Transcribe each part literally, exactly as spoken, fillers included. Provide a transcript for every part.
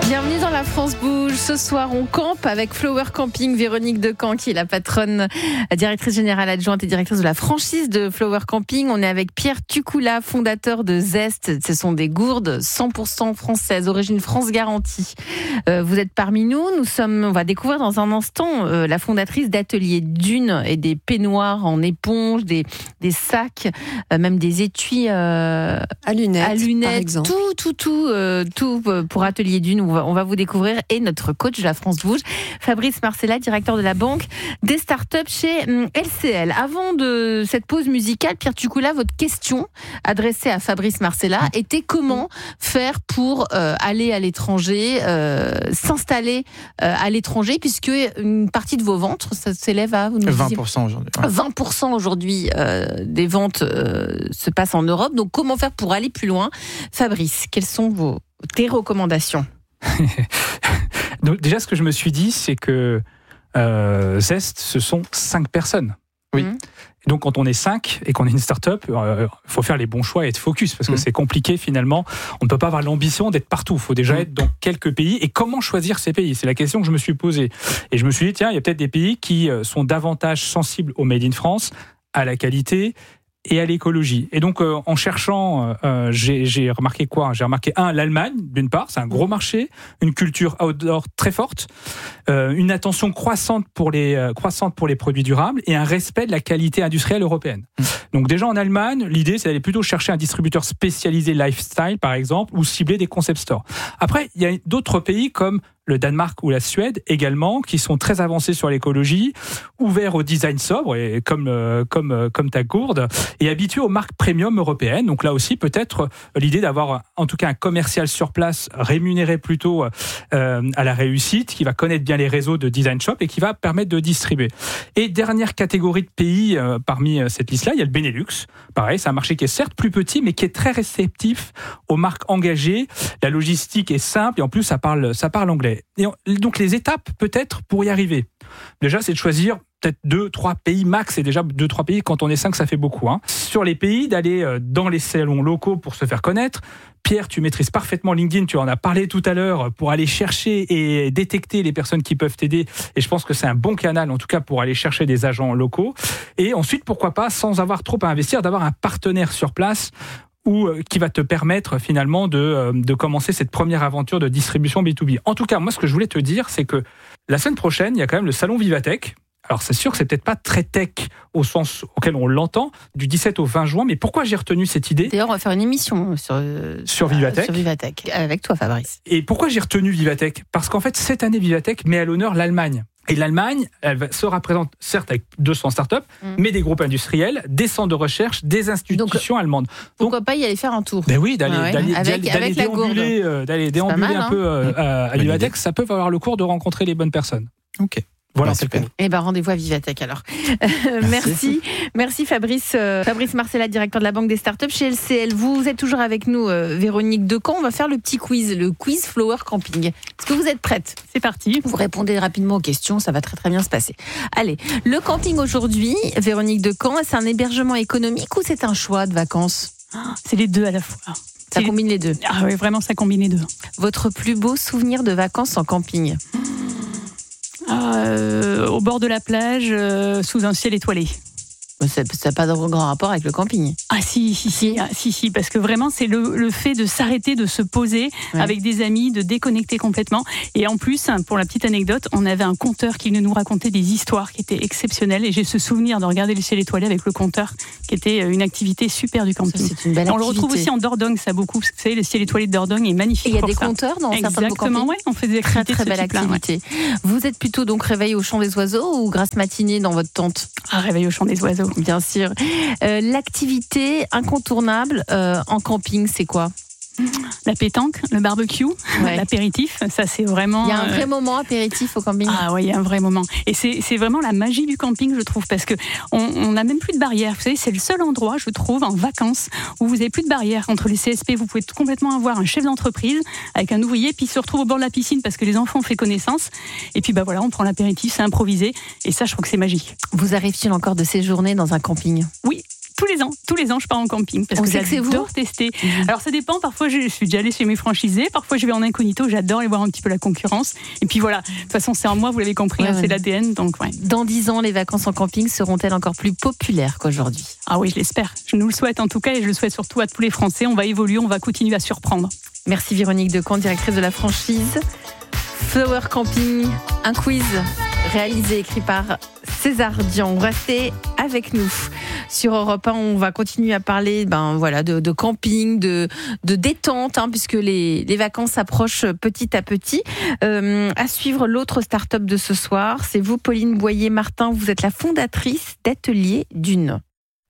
Bienvenue dans La France Bouge. Ce soir, on campe avec Flower Camping. Véronique Decamp, qui est la patronne, la directrice générale adjointe et directrice de la franchise de Flower Camping. On est avec Pierre Tukoula, fondateur de Zest. Ce sont des gourdes cent pour cent françaises, origine France garantie. Euh, vous êtes parmi nous. Nous sommes, on va découvrir dans un instant euh, la fondatrice d'Atelier Dune et des peignoirs en éponge, des, des sacs, euh, même des étuis euh, à lunettes, à lunettes, par exemple. tout, tout, tout, euh, tout pour Atelier Dune. On va, on va vous découvrir, et notre coach de La France Bouge, Fabrice Marcella, directeur de la banque des startups chez L C L. Avant de cette pause musicale, Pierre Tukoula, votre question adressée à Fabrice Marcella était comment faire pour euh, aller à l'étranger, euh, s'installer euh, à l'étranger, puisque une partie de vos ventes, ça s'élève à vous nous vingt pour cent aujourd'hui. Ouais. vingt pour cent aujourd'hui euh, des ventes euh, se passent en Europe. Donc comment faire pour aller plus loin? Fabrice, quelles sont vos, tes recommandations? Donc, déjà, ce que je me suis dit, c'est que euh, Zest, ce sont cinq personnes. Oui. Mmh. Donc, quand on est cinq et qu'on est une start-up, il euh, faut faire les bons choix et être focus, parce que mmh. c'est compliqué finalement. On ne peut pas avoir l'ambition d'être partout. Il faut déjà mmh. être dans quelques pays. Et comment choisir ces pays? C'est la question que je me suis posée. Et je me suis dit, tiens, il y a peut-être des pays qui sont davantage sensibles au Made in France, à la qualité et à l'écologie. Et donc, euh, en cherchant, euh, j'ai, j'ai remarqué quoi? J'ai remarqué, un, l'Allemagne, d'une part, c'est un gros marché, une culture outdoor très forte, euh, une attention croissante pour, les, euh, croissante pour les produits durables et un respect de la qualité industrielle européenne. Mmh. Donc déjà, en Allemagne, l'idée, c'est d'aller plutôt chercher un distributeur spécialisé lifestyle, par exemple, ou cibler des concept stores. Après, il y a d'autres pays comme le Danemark ou la Suède également, qui sont très avancés sur l'écologie, ouverts au design sobre, et comme, euh, comme, euh, comme ta gourde, et habitués aux marques premium européennes. Donc là aussi, peut-être l'idée d'avoir en tout cas un commercial sur place rémunéré plutôt euh, à la réussite, qui va connaître bien les réseaux de design shop et qui va permettre de distribuer. Et dernière catégorie de pays euh, parmi cette liste-là, il y a le Benelux. Pareil, c'est un marché qui est certes plus petit, mais qui est très réceptif aux marques engagées. La logistique est simple et en plus, ça parle, ça parle anglais. Et donc les étapes peut-être pour y arriver, déjà c'est de choisir peut-être deux, trois pays max, et déjà deux, trois pays, quand on est cinq, ça fait beaucoup. Hein. Sur les pays, d'aller dans les salons locaux pour se faire connaître. Pierre, tu maîtrises parfaitement LinkedIn, tu en as parlé tout à l'heure, pour aller chercher et détecter les personnes qui peuvent t'aider. Et je pense que c'est un bon canal, en tout cas, pour aller chercher des agents locaux. Et ensuite, pourquoi pas, sans avoir trop à investir, d'avoir un partenaire sur place ou qui va te permettre finalement de, de commencer cette première aventure de distribution B deux B. En tout cas, moi, ce que je voulais te dire, c'est que la semaine prochaine, il y a quand même le salon Vivatech. Alors, c'est sûr que c'est peut-être pas très tech au sens auquel on l'entend, du dix-sept au vingt juin, mais pourquoi j'ai retenu cette idée? D'ailleurs, on va faire une émission sur, euh, sur, Vivatech. sur Vivatech, avec toi, Fabrice. Et pourquoi j'ai retenu Vivatech? Parce qu'en fait, cette année, Vivatech met à l'honneur l'Allemagne. Et l'Allemagne, elle sera présente certes avec deux cents startups, mmh. mais des groupes industriels, des centres de recherche, des institutions Donc, allemandes. Pourquoi Donc, pas y aller faire un tour? Ben oui, d'aller, ah ouais. d'aller, avec, d'aller, avec d'aller déambuler, euh, d'aller déambuler mal, un hein. peu euh, à, à Vivatech, ça peut valoir le cours de rencontrer les bonnes personnes. Ok. Voilà, ben, c'est super. Eh ben, rendez-vous à Vivatech alors. merci. merci, merci Fabrice, euh, Fabrice Marcella, directeur de la banque des startups chez L C L. Vous êtes toujours avec nous, euh, Véronique Decamp. On va faire le petit quiz, le quiz Flower Camping. Est-ce que vous êtes prête? C'est parti. Vous répondez rapidement aux questions, ça va très très bien se passer. Allez, le camping aujourd'hui, Véronique Decamp, c'est un hébergement économique ou c'est un choix de vacances? C'est les deux à la fois. Ça c'est combine les deux. Ah oui, vraiment, ça combine les deux. Votre plus beau souvenir de vacances en camping? Euh, au bord de la plage, euh, sous un ciel étoilé. Ça n'a pas de grand rapport avec le camping. Ah si, si, si, ah, si, si, parce que vraiment, c'est le, le fait de s'arrêter, de se poser ouais. avec des amis, de déconnecter complètement. Et en plus, pour la petite anecdote, on avait un conteur qui venait nous raconter des histoires qui étaient exceptionnelles. Et j'ai ce souvenir de regarder le ciel étoilé avec le conteur, qui était une activité super du camping. Ça, c'est une belle on activité. le retrouve aussi en Dordogne, ça beaucoup. Parce que vous savez, le ciel étoilé de Dordogne est magnifique. Et il y a pour des ça. compteurs dans certains campings. Exactement, ouais, on fait des activités très, très belle activité. Ouais. Vous êtes plutôt donc réveillé au chant des oiseaux ou grasse matinée dans votre tente? Ah, réveillé au chant des oiseaux. Bien sûr. Euh, l'activité incontournable euh, en camping, c'est quoi? La pétanque, le barbecue, ouais. l'apéritif, ça c'est vraiment... Il y a un vrai euh... moment apéritif au camping. Ah oui, il y a un vrai moment. Et c'est, c'est vraiment la magie du camping, je trouve, parce qu'on n'a même plus de barrière. Vous savez, c'est le seul endroit, je trouve, en vacances, où vous n'avez plus de barrière entre les C S P. Vous pouvez complètement avoir un chef d'entreprise avec un ouvrier, puis il se retrouve au bord de la piscine parce que les enfants ont fait connaissance. Et puis bah voilà, on prend l'apéritif, c'est improvisé. Et ça, je trouve que c'est magique. Vous arrive-t-il encore de séjourner dans un camping? Oui. tous les ans, tous les ans, je pars en camping parce On que sait que c'est vous. j'adore tester. Mmh. Alors ça dépend. Parfois, je, je suis déjà allée chez mes franchisés. Parfois, je vais en incognito. J'adore aller voir un petit peu la concurrence. Et puis voilà. De toute façon, c'est en moi. Vous l'avez compris. Ouais, hein, ouais. C'est l'A D N. Donc ouais. Dans dix ans, les vacances en camping seront-elles encore plus populaires qu'aujourd'hui ? Ah oui, je l'espère. Je nous le souhaite en tout cas, et je le souhaite surtout à tous les Français. On va évoluer. On va continuer à surprendre. Merci Véronique Decamps, directrice de la franchise Flower Camping. Un quiz réalisé, écrit par César Dian. Restez avec nous sur Europe un. On va continuer à parler ben, voilà, de, de camping, de, de détente, hein, puisque les, les vacances s'approchent petit à petit. Euh, à suivre l'autre start-up de ce soir, c'est vous, Pauline Boyer-Martin. Vous êtes la fondatrice d'Atelier Dune.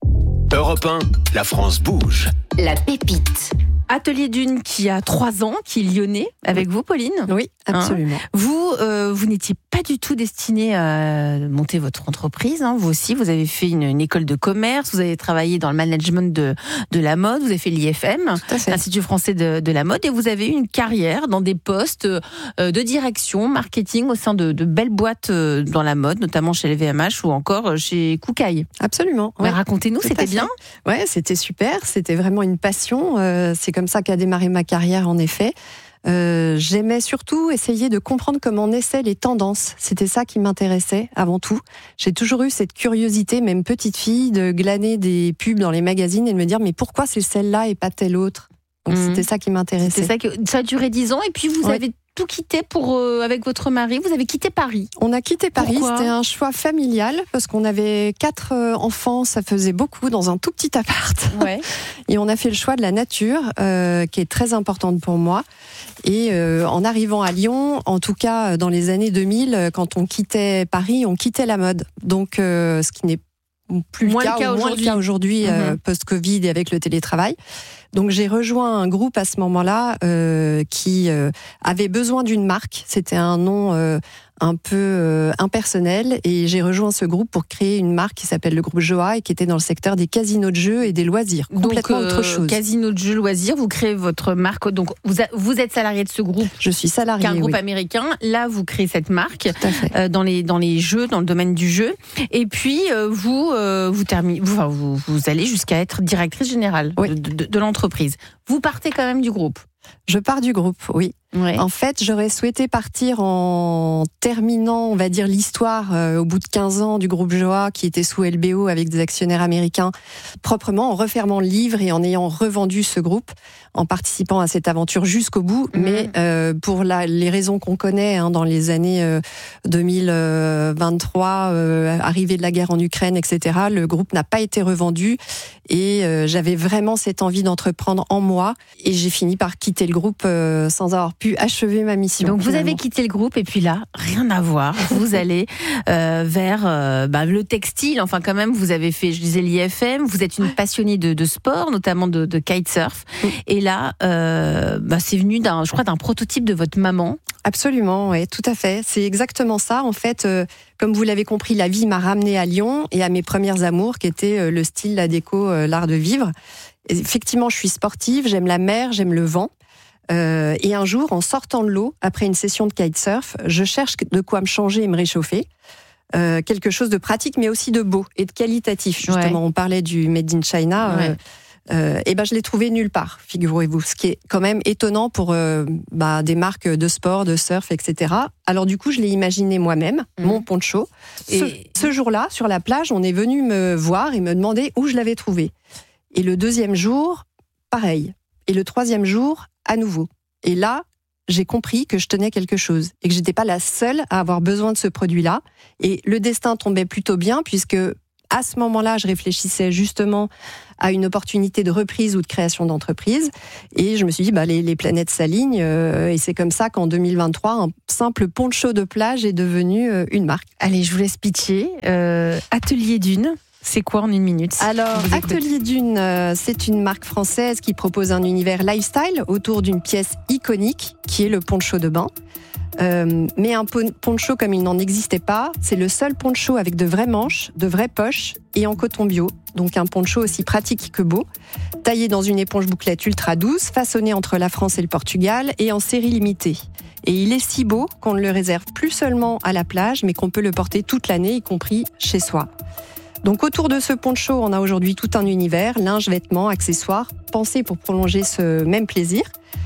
Europe un, la France bouge. La pépite. Atelier Dune qui a trois ans, qui est lyonnais, avec vous, Pauline ? Oui, absolument. Hein, vous, euh, vous n'étiez pas du tout destinée à monter votre entreprise. Hein. Vous aussi, vous avez fait une, une école de commerce, vous avez travaillé dans le management de, de la mode, vous avez fait l'I F M, l'Institut français de, de la mode, et vous avez eu une carrière dans des postes euh, de direction, marketing, au sein de, de belles boîtes euh, dans la mode, notamment chez L V M H ou encore chez Koukaï. Absolument. Ouais. Racontez-nous, Tout c'était bien ? Ouais, c'était super, c'était vraiment une passion. Euh, c'est comme ça qu'a démarré ma carrière, en effet. Euh, j'aimais surtout essayer de comprendre comment naissaient les tendances. C'était ça qui m'intéressait avant tout. J'ai toujours eu cette curiosité, même petite fille, de glaner des pubs dans les magazines et de me dire mais pourquoi c'est celle-là et pas telle autre ? Donc mmh. c'était ça qui m'intéressait. C'est ça, que, ça a duré dix ans et puis vous ouais. avez tout quitté pour, euh, avec votre mari. Vous avez quitté Paris. On a quitté Paris. Pourquoi ? C'était un choix familial parce qu'on avait quatre euh, enfants. Ça faisait beaucoup dans un tout petit appart. Ouais. Et on a fait le choix de la nature, euh, qui est très importante pour moi. Et euh, en arrivant à Lyon, en tout cas dans les années deux mille, quand on quittait Paris, on quittait la mode. Donc, euh, ce qui n'est plus moins le cas, le cas ou moins aujourd'hui, le cas aujourd'hui mmh. euh, post-Covid et avec le télétravail. Donc j'ai rejoint un groupe à ce moment-là euh, qui euh, avait besoin d'une marque. C'était un nom euh, un peu euh, impersonnel et j'ai rejoint ce groupe pour créer une marque qui s'appelle le groupe Joa et qui était dans le secteur des casinos de jeux et des loisirs. Complètement donc, euh, autre chose. Casinos de jeux, loisirs, vous créez votre marque. Donc vous, a, vous êtes salarié de ce groupe. Je suis salarié. Qui est un groupe oui. américain. Là, vous créez cette marque euh, dans les dans les jeux, dans le domaine du jeu. Et puis euh, vous euh, vous terminez, vous, enfin, vous vous allez jusqu'à être directrice générale oui. de, de, de l'entreprise. Vous partez quand même du groupe. Je pars du groupe, oui. Ouais. En fait, j'aurais souhaité partir en terminant, on va dire, l'histoire euh, au bout de quinze ans du groupe Joa, qui était sous L B O avec des actionnaires américains, proprement, en refermant le livre et en ayant revendu ce groupe, en participant à cette aventure jusqu'au bout. Mmh. Mais euh, pour la, les raisons qu'on connaît, hein, dans les années euh, deux mille vingt-trois, euh, arrivée de la guerre en Ukraine, et cetera, le groupe n'a pas été revendu et euh, j'avais vraiment cette envie d'entreprendre en moi et j'ai fini par quitter le groupe euh, sans avoir pu achever ma mission. Donc finalement. Vous avez quitté le groupe et puis là, rien à voir. Vous allez euh, vers euh, bah, le textile. Enfin quand même, vous avez fait, je disais l'I F M. Vous êtes une passionnée de, de sport, notamment de, de kitesurf. Mm. Et là, euh, bah, c'est venu d'un, je crois, d'un prototype de votre maman. Absolument, oui, tout à fait. C'est exactement ça. En fait, euh, comme vous l'avez compris, la vie m'a ramenée à Lyon et à mes premières amours, qui étaient euh, le style, la déco, euh, l'art de vivre. Et effectivement, je suis sportive, j'aime la mer, j'aime le vent. Euh, et un jour, en sortant de l'eau, après une session de kitesurf, je cherche de quoi me changer et me réchauffer. Euh, quelque chose de pratique, mais aussi de beau et de qualitatif. Justement, ouais. On parlait du Made in China. Ouais. Euh, euh, et ben, je l'ai trouvé nulle part, figurez-vous. Ce qui est quand même étonnant pour euh, bah, des marques de sport, de surf, et cetera. Alors du coup, je l'ai imaginé moi-même, mmh. mon poncho. Et ce, ce jour-là, sur la plage, on est venu me voir et me demander où je l'avais trouvé. Et le deuxième jour, pareil. Et le troisième jour, à nouveau. Et là, j'ai compris que je tenais quelque chose et que j'étais pas la seule à avoir besoin de ce produit-là. Et le destin tombait plutôt bien puisque à ce moment-là, je réfléchissais justement à une opportunité de reprise ou de création d'entreprise. Et je me suis dit, bah, les, les planètes s'alignent. Euh, et c'est comme ça qu'en deux mille vingt-trois, un simple poncho de plage est devenu euh, une marque. Allez, je vous laisse pitcher. Euh, Atelier Dune. C'est quoi en une minute ? Alors, Atelier Dune, euh, c'est une marque française qui propose un univers lifestyle autour d'une pièce iconique qui est le poncho de bain. Euh, mais un poncho comme il n'en existait pas, c'est le seul poncho avec de vraies manches, de vraies poches et en coton bio. Donc un poncho aussi pratique que beau, taillé dans une éponge bouclette ultra douce, façonné entre la France et le Portugal et en série limitée. Et il est si beau qu'on ne le réserve plus seulement à la plage, mais qu'on peut le porter toute l'année, y compris chez soi. Donc autour de ce poncho, on a aujourd'hui tout un univers, linge, vêtements, accessoires, pensés pour prolonger ce même plaisir.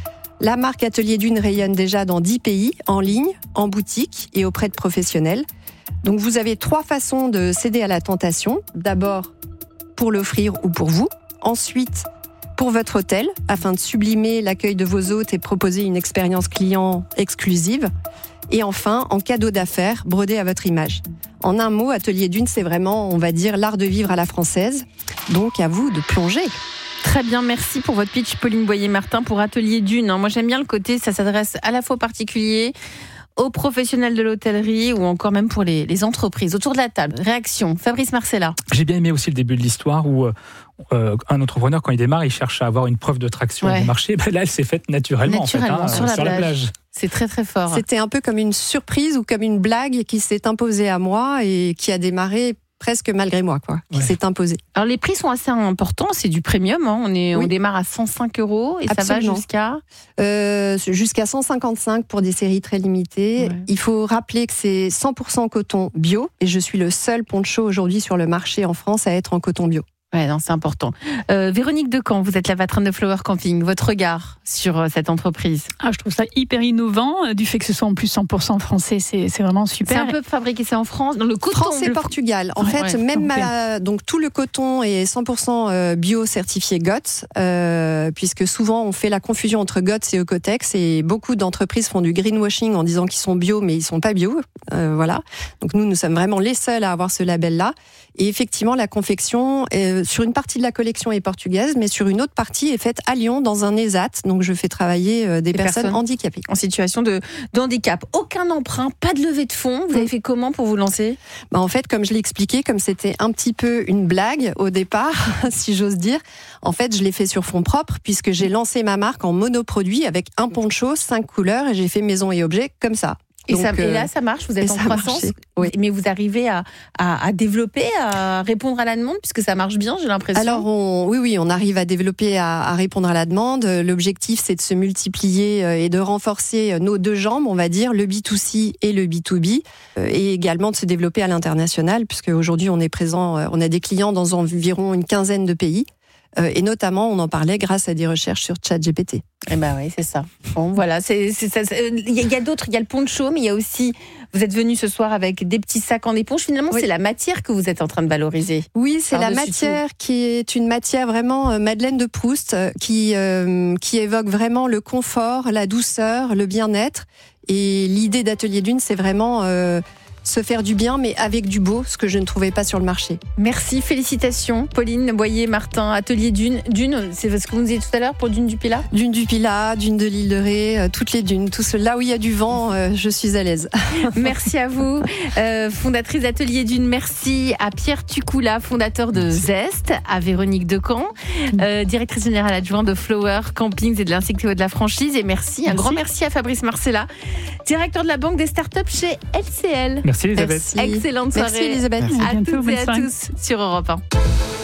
La marque Atelier Dune rayonne déjà dans dix pays, en ligne, en boutique et auprès de professionnels. Donc vous avez trois façons de céder à la tentation. D'abord, pour l'offrir ou pour vous. Ensuite, pour votre hôtel, afin de sublimer l'accueil de vos hôtes et proposer une expérience client exclusive. Et enfin, en cadeau d'affaires, brodé à votre image. En un mot, Atelier Dune, c'est vraiment, on va dire, l'art de vivre à la française. Donc, à vous de plonger. Très bien, merci pour votre pitch, Pauline Boyer-Martin, pour Atelier Dune. Moi, j'aime bien le côté, ça s'adresse à la fois aux particuliers, aux professionnels de l'hôtellerie ou encore même pour les, les entreprises. Autour de la table, réaction, Fabrice Marcella. J'ai bien aimé aussi le début de l'histoire où euh, un entrepreneur, quand il démarre, il cherche à avoir une preuve de traction ouais. du marché. Ben là, elle s'est faite naturellement, naturellement en fait, hein, sur, la, sur plage. la plage. C'est très très fort. C'était un peu comme une surprise ou comme une blague qui s'est imposée à moi et qui a démarré presque malgré moi, quoi, qui ouais. s'est imposée. Alors les prix sont assez importants, c'est du premium, hein. on, est, oui. on démarre à cent cinq euros et Absolument. Ça va jusqu'à euh, jusqu'à cent cinquante-cinq pour des séries très limitées. Ouais. Il faut rappeler que c'est cent pour cent coton bio et je suis le seul poncho aujourd'hui sur le marché en France à être en coton bio. Ouais, non, c'est important. Euh, Véronique Decamp, vous êtes la patronne de Flower Camping. Votre regard sur euh, cette entreprise? Ah, je trouve ça hyper innovant. Euh, du fait que ce soit en plus cent pour cent français, c'est, c'est vraiment super. C'est un peu fabriqué, c'est en France. Dans le coton. France et le... Portugal. En ouais, fait, ouais, même ma, donc tout le coton est cent pour cent bio certifié G O T S, euh, puisque souvent on fait la confusion entre G O T S et Ecotex, et beaucoup d'entreprises font du greenwashing en disant qu'ils sont bio, mais ils sont pas bio. Euh, voilà. Donc nous, nous sommes vraiment les seuls à avoir ce label-là. Et effectivement, la confection, euh, sur une partie de la collection est portugaise, mais sur une autre partie est faite à Lyon, dans un ESAT. Donc je fais travailler euh, des, des personnes, personnes handicapées. En situation de, de handicap. Aucun emprunt, pas de levée de fonds. Vous avez fait comment pour vous lancer? Bah en fait, comme je l'ai expliqué, comme c'était un petit peu une blague au départ, si j'ose dire, en fait, je l'ai fait sur fonds propres, puisque j'ai lancé ma marque en monoproduit avec un poncho, cinq couleurs, et j'ai fait maison et objets comme ça. Et, Donc, ça, et là, ça marche, vous êtes en croissance, oui. Mais vous arrivez à, à, à développer, à répondre à la demande, puisque ça marche bien, j'ai l'impression. Alors, on, oui, oui, on arrive à développer, à, à répondre à la demande. L'objectif, c'est de se multiplier et de renforcer nos deux jambes, on va dire, le B deux C et le B deux B, et également de se développer à l'international, puisque aujourd'hui, on est présent, on a des clients dans environ une quinzaine de pays. Et notamment, on en parlait grâce à des recherches sur ChatGPT. Eh ben oui, c'est ça. Bon, voilà, c'est, c'est, c'est, c'est, il y a d'autres, il y a le poncho, mais il y a aussi, vous êtes venu ce soir avec des petits sacs en éponge. Finalement, oui. c'est la matière que vous êtes en train de valoriser. Oui, c'est la matière tout. qui est une matière vraiment euh, Madeleine de Proust, euh, qui, euh, qui évoque vraiment le confort, la douceur, le bien-être. Et l'idée d'Atelier Dune, c'est vraiment... Euh, se faire du bien, mais avec du beau, ce que je ne trouvais pas sur le marché. Merci, félicitations. Pauline Boyer-Martin, Atelier Dune. Dune, c'est ce que vous nous disiez tout à l'heure pour Dune du Pilat? Dune du Pilat, Dune de l'île de Ré, euh, toutes les dunes. Tout ce, là où il y a du vent, euh, je suis à l'aise. Merci à vous, euh, fondatrice d'Atelier Dune. Merci à Pierre Tucoula, fondateur de Zest, à Véronique Decamp, euh, directrice générale adjointe de Flower Campings et de l'Institut de la franchise. Et merci, merci, un grand merci à Fabrice Marcella, directeur de la Banque des startups chez L C L. Merci Elisabeth. Merci. Excellente soirée. Merci Elisabeth. À toutes et à tous sur Europe un.